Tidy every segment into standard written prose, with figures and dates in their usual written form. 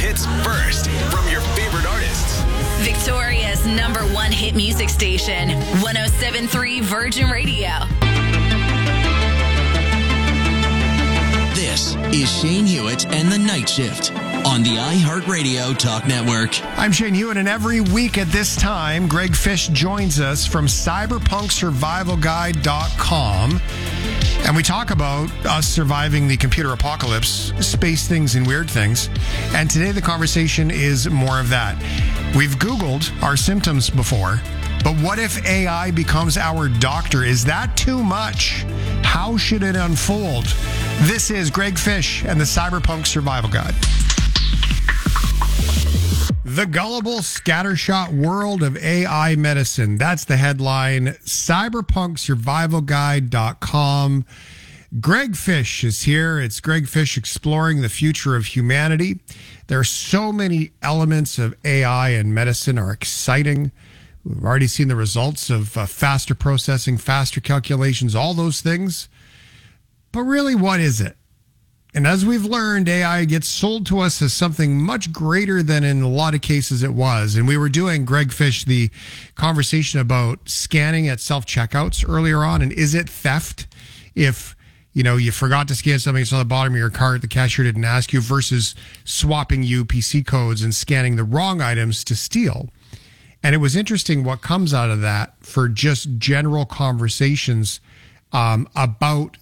hits first from your favorite artists. Victoria's #1 hit music station, 107.3 Virgin Radio. This is Shane Hewitt and the Night Shift on the iHeartRadio Talk Network. I'm Shane Hewitt, and every week at this time, Greg Fish joins us from cyberpunksurvivalguide.com. And we talk about us surviving the computer apocalypse, space things and weird things. And today the conversation is more of that. We've Googled our symptoms before, but what if AI becomes our doctor? Is that too much? How should it unfold? This is Greg Fish and the Cyberpunk Survival Guide. The gullible scattershot world of AI medicine. That's the headline. Cyberpunksurvivalguide.com. Greg Fish is here. It's Greg Fish exploring the future of humanity. There are so many elements of AI and medicine are exciting. We've already seen the results of faster processing, faster calculations, all those things. But really, what is it? And as we've learned, AI gets sold to us as something much greater than in a lot of cases it was. And we were doing, Greg Fish, the conversation about scanning at self-checkouts earlier on. And is it theft if, you forgot to scan something that's on the bottom of your cart, the cashier didn't ask you, versus swapping UPC codes and scanning the wrong items to steal? And it was interesting what comes out of that for just general conversations about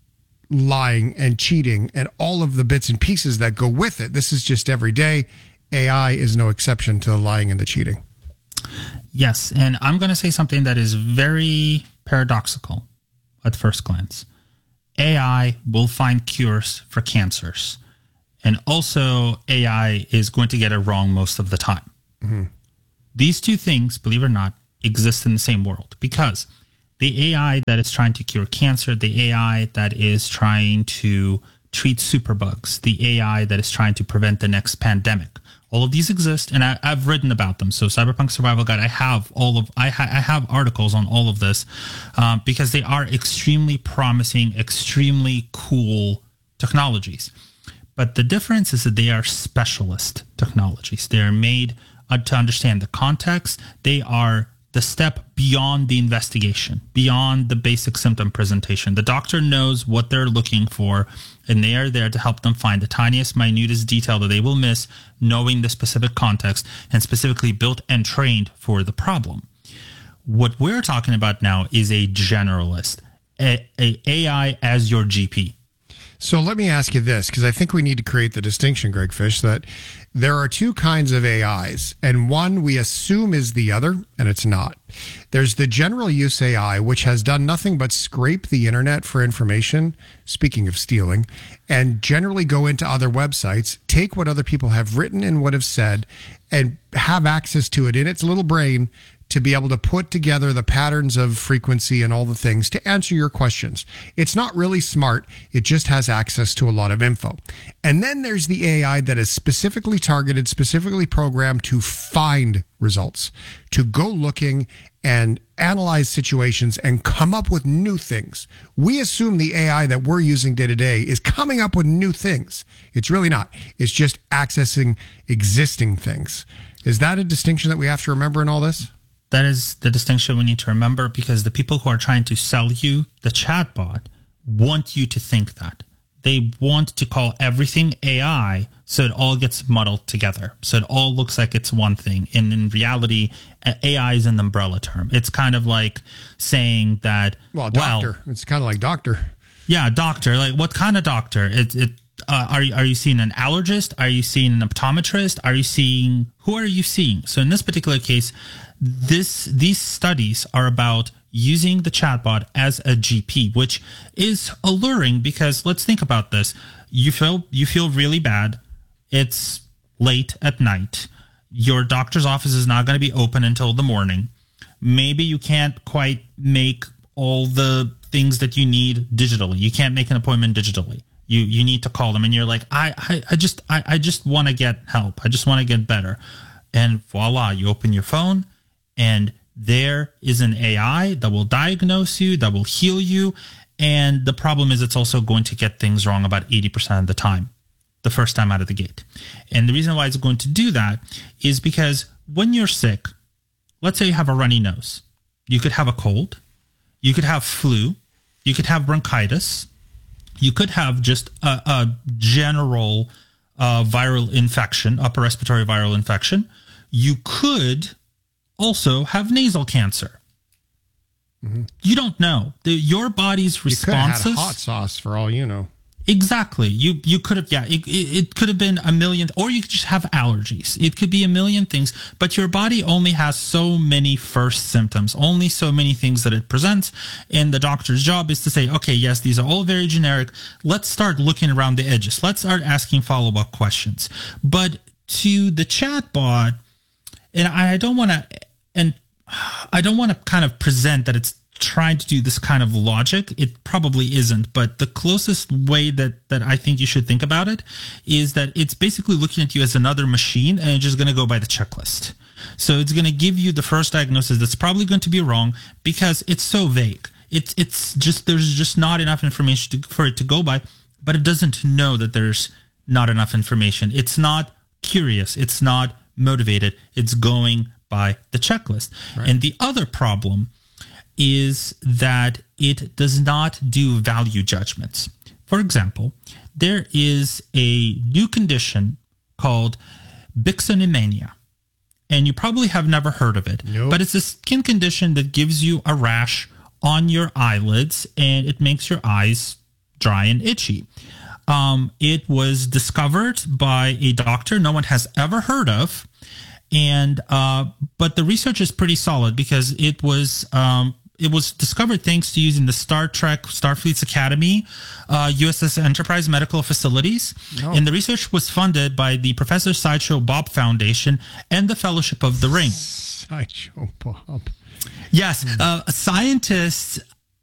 lying and cheating and all of the bits and pieces that go with it. This is just every day. AI is no exception to the lying and the cheating. Yes, and I'm going to say something that is very paradoxical at first glance. AI will find cures for cancers, and also AI is going to get it wrong most of the time. Mm-hmm. These two things, believe it or not, exist in the same world, because the AI that is trying to cure cancer, the AI that is trying to treat superbugs, the AI that is trying to prevent the next pandemic, all of these exist, and I've written about them. So Cyberpunk Survival Guide, I have articles on all of this because they are extremely promising, extremely cool technologies. But the difference is that they are specialist technologies. They are made to understand the context. They are the step beyond the investigation, beyond the basic symptom presentation. The doctor knows what they're looking for, and they are there to help them find the tiniest, minutest detail that they will miss, knowing the specific context, and specifically built and trained for the problem. What we're talking about now is a generalist, a AI as your GP. So let me ask you this, because I think we need to create the distinction, Greg Fish, that there are two kinds of AIs, and one we assume is the other, and it's not. There's the general use AI, which has done nothing but scrape the internet for information, speaking of stealing, and generally go into other websites, take what other people have written and what have said, and have access to it in its little brain to be able to put together the patterns of frequency and all the things to answer your questions. It's not really smart. It just has access to a lot of info. And then there's the AI that is specifically targeted, specifically programmed to find results, to go looking and analyze situations and come up with new things. We assume the AI that we're using day to day is coming up with new things. It's really not. It's just accessing existing things. Is that a distinction that we have to remember in all this? That is the distinction we need to remember, because the people who are trying to sell you the chatbot want you to think that. They want to call everything AI so it all gets muddled together. So it all looks like it's one thing. And in reality, AI is an umbrella term. It's kind of like saying that... Well, doctor. It's kind of like doctor. Yeah, doctor. Like, what kind of doctor? Are you seeing an allergist? Are you seeing an optometrist? Who are you seeing? So in this particular case, these studies are about using the chatbot as a GP, which is alluring because let's think about this. You feel really bad. It's late at night. Your doctor's office is not going to be open until the morning. Maybe you can't quite make all the things that you need digitally. You can't make an appointment digitally. You need to call them, and you're like, I just want to get help. I just want to get better. And voila, you open your phone, and there is an AI that will diagnose you, that will heal you. And the problem is it's also going to get things wrong about 80% of the time. the first time out of the gate. And the reason why it's going to do that is because when you're sick, let's say you have a runny nose, you could have a cold, you could have flu, you could have bronchitis, you could have just a general viral infection, upper respiratory viral infection. You could also have nasal cancer. Mm-hmm. You don't know. Your body's responses. You could have had hot sauce for all you know. Exactly. You could have, it could have been a million, or you could just have allergies. It could be a million things, but your body only has so many first symptoms, only so many things that it presents. And the doctor's job is to say, okay, yes, these are all very generic. Let's start looking around the edges. Let's start asking follow-up questions. But to the chatbot, and I don't want to kind of present that it's trying to do this kind of logic. It probably isn't, but the closest way that I think you should think about it is that it's basically looking at you as another machine, and it's just going to go by the checklist. So it's going to give you the first diagnosis that's probably going to be wrong because it's so vague. It's just, there's just not enough information for it to go by, but it doesn't know that there's not enough information. It's not curious. It's not motivated. It's going by the checklist. Right. And the other problem is that it does not do value judgments. For example, there is a new condition called Bixonomania, and you probably have never heard of it. Nope. But it's a skin condition that gives you a rash on your eyelids, and it makes your eyes dry and itchy. It was discovered by a doctor no one has ever heard of, and but the research is pretty solid because it was discovered thanks to using the Star Trek Starfleet's Academy, USS Enterprise medical facilities. Oh. And the research was funded by the Professor Sideshow Bob Foundation and the Fellowship of the Ring. Sideshow Bob. Yes. Scientists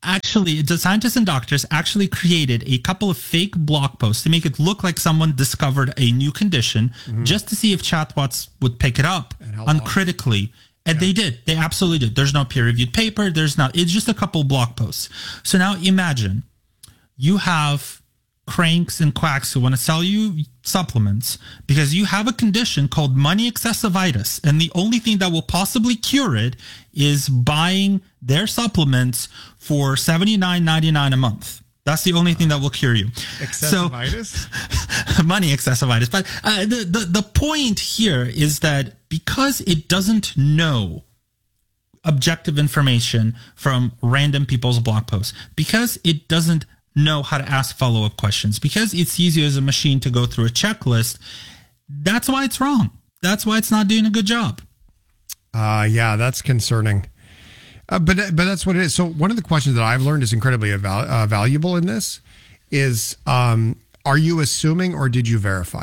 and doctors actually created a couple of fake blog posts to make it look like someone discovered a new condition just to see if chatbots would pick it up uncritically. And they did. They absolutely did. There's no peer-reviewed paper. It's just a couple blog posts. So now imagine you have cranks and quacks who want to sell you supplements because you have a condition called money excessivitis. And the only thing that will possibly cure it is buying their supplements for $79.99 a month. That's the only thing that will cure you. Excessivitis? Money excessivitis. But the point here is that because it doesn't know objective information from random people's blog posts, because it doesn't know how to ask follow-up questions, because it sees you as a machine to go through a checklist, that's why it's wrong. That's why it's not doing a good job. Yeah, that's concerning. But that's what it is. So one of the questions that I've learned is incredibly valuable in this is, are you assuming or did you verify?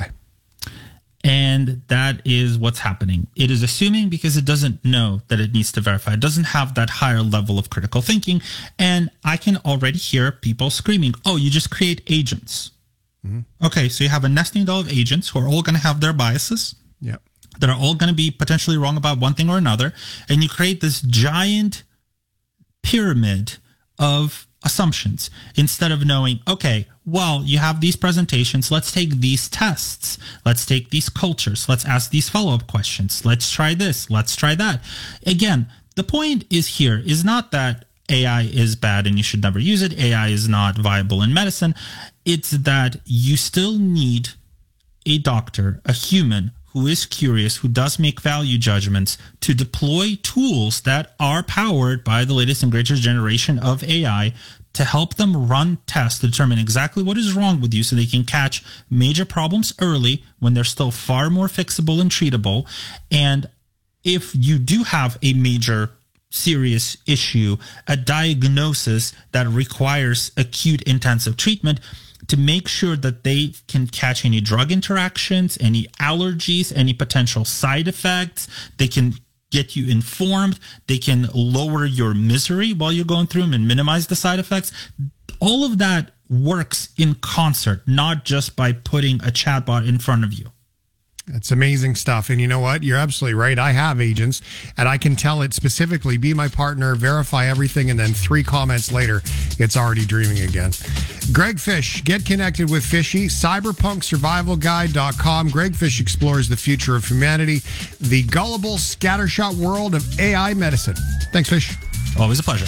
And that is what's happening. It is assuming because it doesn't know that it needs to verify. It doesn't have that higher level of critical thinking. And I can already hear people screaming, oh, you just create agents. Mm-hmm. Okay, so you have a nesting doll of agents who are all going to have their biases. Yeah. That are all going to be potentially wrong about one thing or another. And you create this giant pyramid of assumptions instead of knowing, okay, well, you have these presentations. Let's take these tests. Let's take these cultures. Let's ask these follow-up questions. Let's try this. Let's try that. Again, the point is not that AI is bad and you should never use it. AI is not viable in medicine. It's that you still need a doctor, a human who is curious, who does make value judgments, to deploy tools that are powered by the latest and greatest generation of AI to help them run tests to determine exactly what is wrong with you so they can catch major problems early when they're still far more fixable and treatable. And if you do have a major serious issue, a diagnosis that requires acute intensive treatment, to make sure that they can catch any drug interactions, any allergies, any potential side effects. They can get you informed. They can lower your misery while you're going through them and minimize the side effects. All of that works in concert, not just by putting a chatbot in front of you. It's amazing stuff. And you know what? You're absolutely right. I have agents, and I can tell it specifically, be my partner, verify everything, and then 3 comments later, it's already dreaming again. Greg Fish, get connected with Fishy, cyberpunksurvivalguide.com. Greg Fish explores the future of humanity, the gullible scattershot world of AI medicine. Thanks, Fish. Always a pleasure.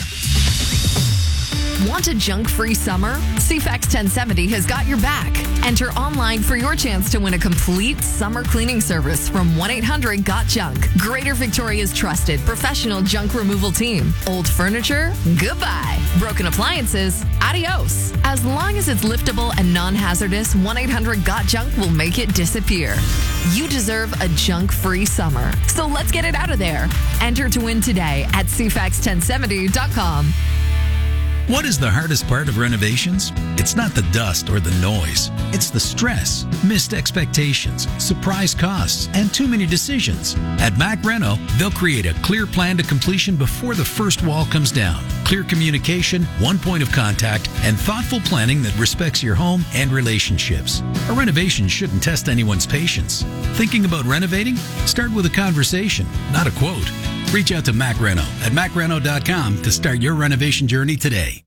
Want a junk-free summer? CFAX 1070 has got your back. Enter online for your chance to win a complete summer cleaning service from 1-800-GOT-JUNK. Greater Victoria's trusted professional junk removal team. Old furniture? Goodbye. Broken appliances? Adios. As long as it's liftable and non-hazardous, 1-800-GOT-JUNK will make it disappear. You deserve a junk-free summer. So let's get it out of there. Enter to win today at CFAX1070.com. What is the hardest part of renovations? It's not the dust or the noise. It's the stress, missed expectations, surprise costs, and too many decisions. At Mac Reno, they'll create a clear plan to completion before the first wall comes down. Clear communication, one point of contact, and thoughtful planning that respects your home and relationships. A renovation shouldn't test anyone's patience. Thinking about renovating? Start with a conversation, not a quote. Reach out to Mac Reno at macreno.com to start your renovation journey today.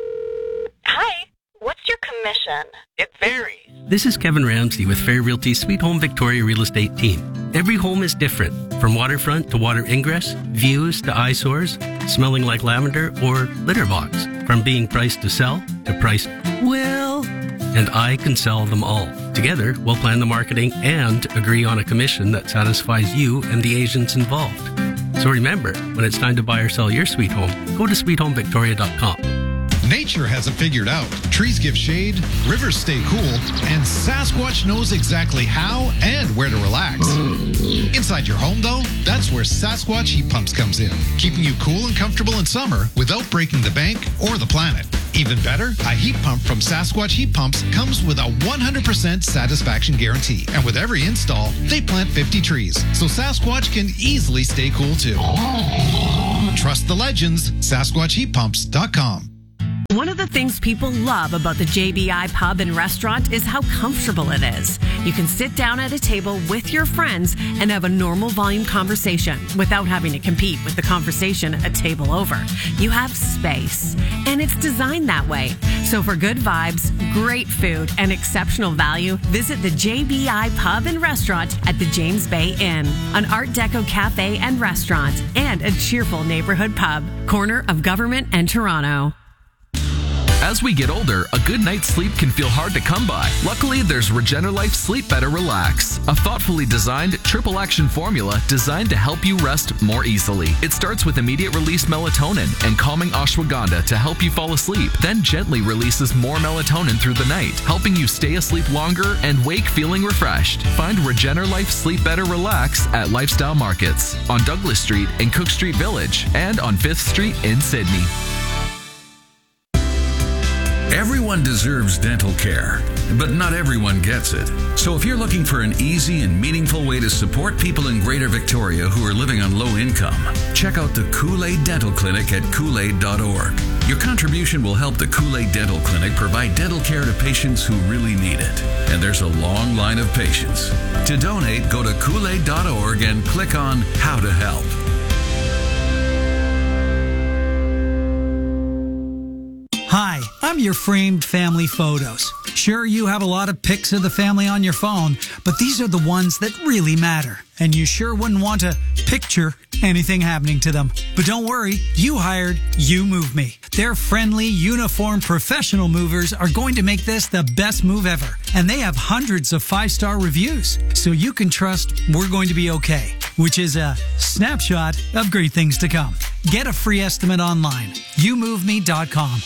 Hi, what's your commission? It varies. This is Kevin Ramsey with Fair Realty's Sweet Home Victoria Real Estate Team. Every home is different, from waterfront to water ingress, views to eyesores, smelling like lavender, or litter box. From being priced to sell to priced, well, and I can sell them all. Together, we'll plan the marketing and agree on a commission that satisfies you and the agents involved. So remember, when it's time to buy or sell your sweet home, go to sweethomevictoria.com. Nature has it figured out. Trees give shade, rivers stay cool, and Sasquatch knows exactly how and where to relax. Inside your home, though, that's where Sasquatch Heat Pumps comes in, keeping you cool and comfortable in summer without breaking the bank or the planet. Even better, a heat pump from Sasquatch Heat Pumps comes with a 100% satisfaction guarantee. And with every install, they plant 50 trees, so Sasquatch can easily stay cool too. Trust the legends, SasquatchHeatPumps.com. One of the things people love about the JBI Pub and Restaurant is how comfortable it is. You can sit down at a table with your friends and have a normal volume conversation without having to compete with the conversation a table over. You have space, and it's designed that way. So for good vibes, great food, and exceptional value, visit the JBI Pub and Restaurant at the James Bay Inn, an Art Deco cafe and restaurant, and a cheerful neighborhood pub, corner of Government and Toronto. As we get older, a good night's sleep can feel hard to come by. Luckily, there's Regenerlife Sleep Better Relax, a thoughtfully designed triple action formula designed to help you rest more easily. It starts with immediate release melatonin and calming ashwagandha to help you fall asleep, then gently releases more melatonin through the night, helping you stay asleep longer and wake feeling refreshed. Find Regenerlife Sleep Better Relax at Lifestyle Markets on Douglas Street in Cook Street Village and on 5th Street in Sydney. Everyone deserves dental care, but not everyone gets it. So if you're looking for an easy and meaningful way to support people in Greater Victoria who are living on low income, check out the Kool-Aid Dental Clinic at kool-aid.org. Your contribution will help the Kool-Aid Dental Clinic provide dental care to patients who really need it. And there's a long line of patients. To donate, go to kool-aid.org and click on How to Help. Hi, I'm your framed family photos. Sure, you have a lot of pics of the family on your phone, but these are the ones that really matter. And you sure wouldn't want to picture anything happening to them. But don't worry, you hired You Move Me. Their friendly, uniformed, professional movers are going to make this the best move ever. And they have hundreds of 5-star reviews, so you can trust we're going to be okay, which is a snapshot of great things to come. Get a free estimate online. YouMoveMe.com.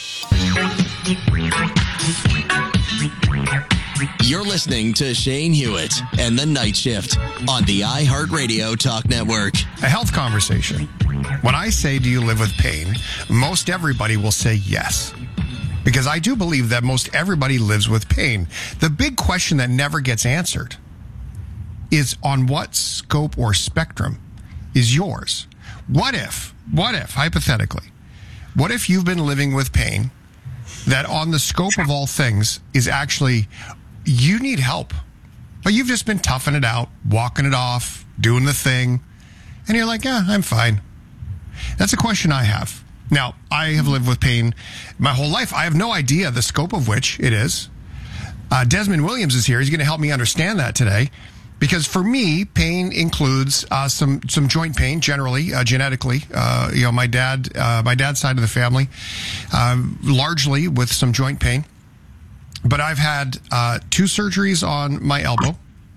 You're listening to Shane Hewitt and The Night Shift on the iHeartRadio Talk Network. A health conversation. When I say, do you live with pain? Most everybody will say yes. Because I do believe that most everybody lives with pain. The big question that never gets answered is on what scope or spectrum is yours? What if, hypothetically, what if you've been living with pain that on the scope of all things is actually, you need help. But you've just been toughing it out, walking it off, doing the thing, and you're like, yeah, I'm fine. That's a question I have. Now, I have lived with pain my whole life. I have no idea the scope of which it is. Desmond Williams is here. He's going to help me understand that today. Because for me, pain includes some joint pain, generally, genetically. My dad's side of the family, largely with some joint pain. But I've had 2 surgeries on my elbow.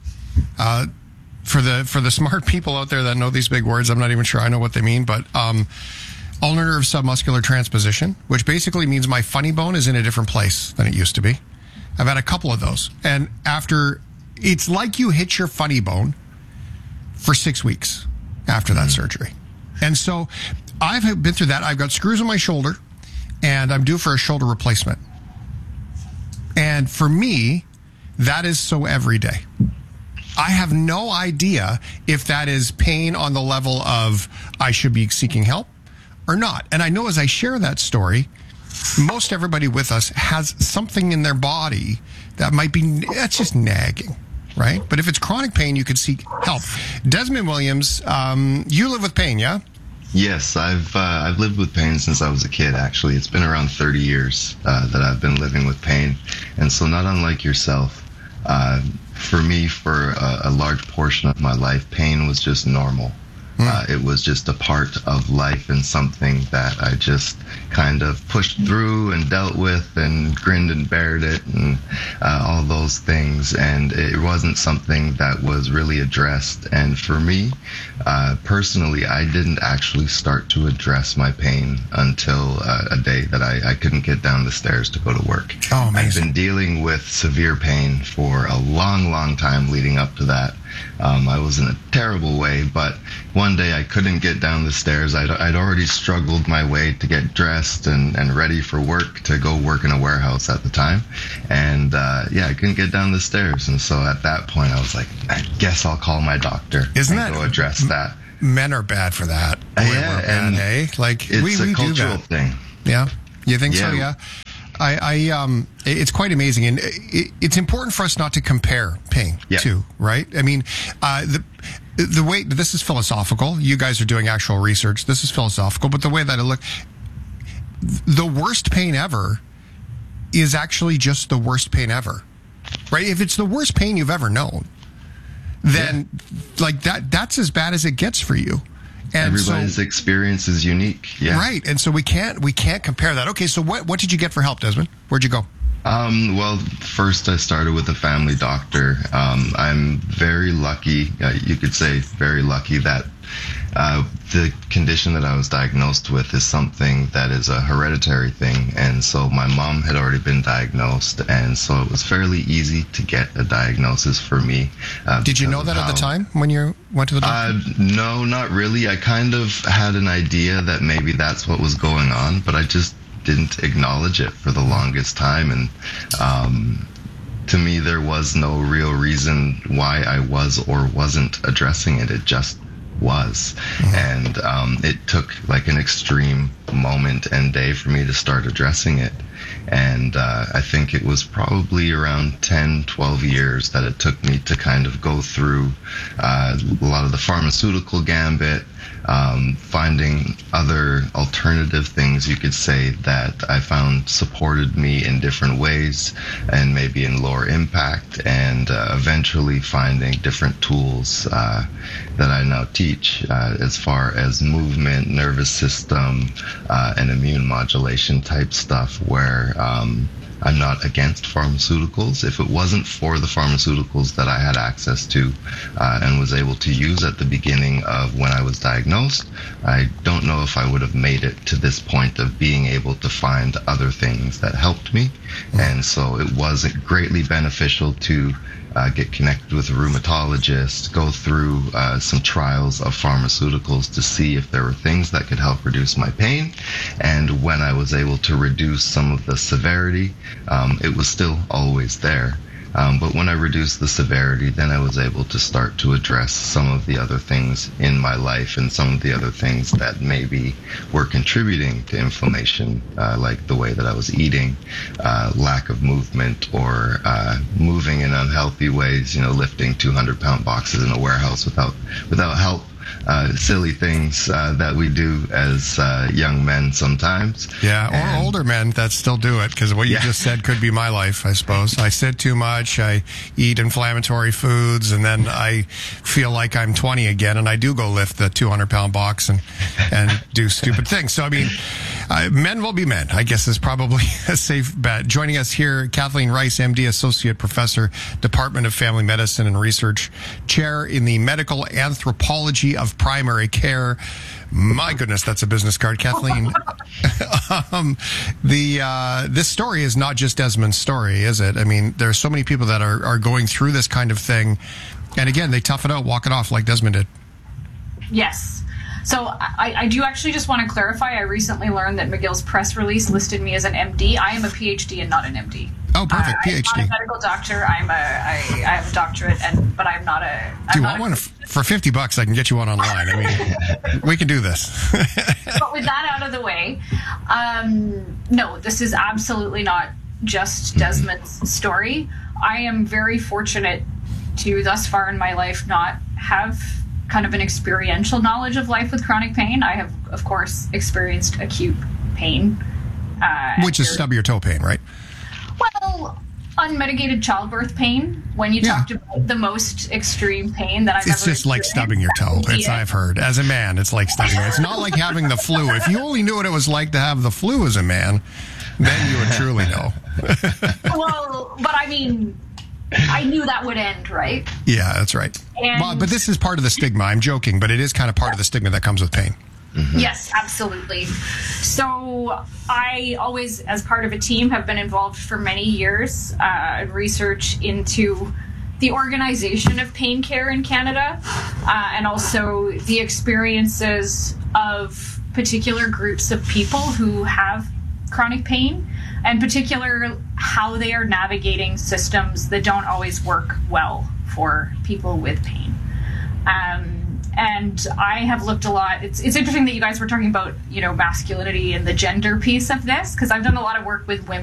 For the smart people out there that know these big words, I'm not even sure I know what they mean, but ulnar nerve submuscular transposition, which basically means my funny bone is in a different place than it used to be. I've had a couple of those. And it's like you hit your funny bone for 6 weeks after that surgery. And so I've been through that. I've got screws on my shoulder, and I'm due for a shoulder replacement. And for me, that is so every day. I have no idea if that is pain on the level of I should be seeking help or not. And I know as I share that story, most everybody with us has something in their body that might be, that's just nagging, right? But if it's chronic pain, you could seek help. Desmond Williams, you live with pain, yeah? Yes, I've lived with pain since I was a kid, actually. It's been around 30 years that I've been living with pain. And so not unlike yourself, for me, for a large portion of my life, pain was just normal. It was just a part of life and something that I just kind of pushed through and dealt with and grinned and bared it and all those things. And it wasn't something that was really addressed. And for me, personally, I didn't actually start to address my pain until a day that I couldn't get down the stairs to go to work. Oh, amazing. I've been dealing with severe pain for a long, long time leading up to that. I was in a terrible way, but one day I couldn't get down the stairs. I'd already struggled my way to get dressed and ready for work, to go work in a warehouse at the time. And I couldn't get down the stairs. And so at that point, I was like, I guess I'll call my doctor. Isn't and that go address that? Men are bad for that. Yeah, and like it's we a cultural do that. thing. Yeah, you think so? Yeah. Yeah. It's quite amazing, and it's important for us not to compare pain too, right? I mean, the way this is philosophical. You guys are doing actual research. This is philosophical, but the way that the worst pain ever is actually just the worst pain ever, right? If it's the worst pain you've ever known, then that's as bad as it gets for you. And everybody's experience is unique. Yeah. Right. And so we can't compare that. Okay, so what did you get for help, Desmond? Where'd you go? Well, first I started with a family doctor. I'm very lucky, you could say very lucky, that the condition that I was diagnosed with is something that is a hereditary thing. And so my mom had already been diagnosed, and so it was fairly easy to get a diagnosis for me. Did you know that at the time when you went to the doctor? No, not really. I kind of had an idea that maybe that's what was going on, but I just didn't acknowledge it for the longest time. And to me, there was no real reason why I was or wasn't addressing it. It just was. And it took like an extreme moment and day for me to start addressing it. And I think it was probably around 10, 12 years that it took me to kind of go through a lot of the pharmaceutical gambit, finding other alternative things, you could say, that I found supported me in different ways and maybe in lower impact, and eventually finding different tools that I now teach as far as movement, nervous system, and immune modulation type stuff, where I'm not against pharmaceuticals. If it wasn't for the pharmaceuticals that I had access to and was able to use at the beginning of when I was diagnosed, I don't know if I would have made it to this point of being able to find other things that helped me. And so it was greatly beneficial to get connected with a rheumatologist, go through some trials of pharmaceuticals to see if there were things that could help reduce my pain. And when I was able to reduce some of the severity, it was still always there. But when I reduced the severity, then I was able to start to address some of the other things in my life and some of the other things that maybe were contributing to inflammation, like the way that I was eating, lack of movement, or moving in unhealthy ways, lifting 200-pound boxes in a warehouse without help. Silly things that we do as young men sometimes. Yeah, or older men that still do it, because what you just said could be my life, I suppose. I sit too much, I eat inflammatory foods, and then I feel like I'm 20 again, and I do go lift the 200-pound box and do stupid things. So, I mean, men will be men, I guess, is probably a safe bet. Joining us here, Kathleen Rice, MD, Associate Professor, Department of Family Medicine and Research, Chair in the Medical Anthropology of Primary Care. My goodness, that's a business card, Kathleen. This story is not just Desmond's story, is it? I mean, there are so many people that are going through this kind of thing, and again, they tough it out, walk it off like Desmond did. Yes. So I do actually just want to clarify, I recently learned that McGill's press release listed me as an MD. I am a PhD and not an MD. Oh, perfect. PhD. I'm not a medical doctor. I have a doctorate, but I'm not a... Do you want one? For $50, I can get you one online. I mean, we can do this. But with that out of the way, no, this is absolutely not just Desmond's story. I am very fortunate to, thus far in my life, not have kind of an experiential knowledge of life with chronic pain. I have, of course, experienced acute pain. Which is stub your toe pain, right? Well, unmitigated childbirth pain. When you talked about the most extreme pain that I've ever It's just like stubbing your toe. I've heard. As a man, it's like stubbing it. It's not like having the flu. If you only knew what it was like to have the flu as a man, then you would truly know. Well, but I mean, I knew that would end, right? Yeah, that's right. But this is part of the stigma. I'm joking, but it is kind of part of the stigma that comes with pain. Mm-hmm. Yes, absolutely. So I always, as part of a team, have been involved for many years in research into the organization of pain care in Canada, and also the experiences of particular groups of people who have chronic pain, and particular how they are navigating systems that don't always work well for people with pain. And I have looked a lot. It's interesting that you guys were talking about, masculinity and the gender piece of this, because I've done a lot of work with women